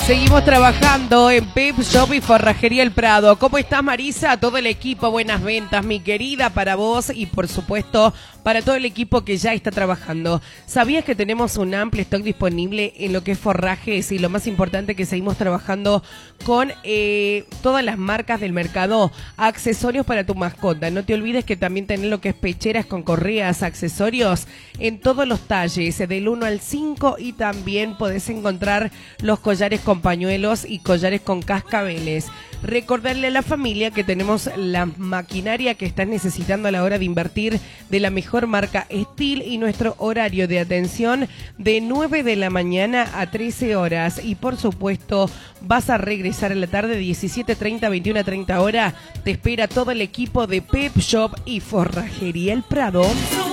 Seguimos trabajando en Pep Shop y Forrajería El Prado. ¿Cómo estás, Marisa? Todo el equipo, buenas ventas, mi querida, para vos y por supuesto para todo el equipo que ya está trabajando. ¿Sabías que tenemos un amplio stock disponible en lo que es forrajes y lo más importante que seguimos trabajando con todas las marcas del mercado? Accesorios para tu mascota. No te olvides que también tenés lo que es pecheras con correas, accesorios en todos los talles, del 1 al 5, y también podés encontrar los collares con pañuelos y collares con cascabeles. Recordarle a la familia que tenemos la maquinaria que estás necesitando a la hora de invertir de la mejor marca Steel y nuestro horario de atención de 9 de la mañana a 13 horas. Y por supuesto vas a regresar a la tarde 17:30, 21:30 horas. Te espera todo el equipo de Pep Shop y Forrajería El Prado.